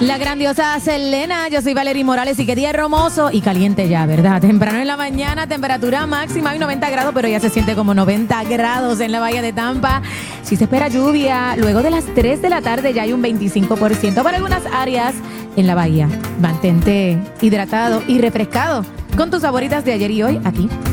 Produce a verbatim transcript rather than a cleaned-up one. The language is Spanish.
La grandiosa Selena, yo soy Valerie Morales y qué día hermoso y caliente ya, ¿verdad? Temprano en la mañana, temperatura máxima hay noventa grados, pero ya se siente como noventa grados en la bahía de Tampa. Sí se espera lluvia, luego de las tres de la tarde ya hay un veinticinco por ciento para algunas áreas en la bahía. Mantente hidratado y refrescado con tus favoritas de ayer y hoy aquí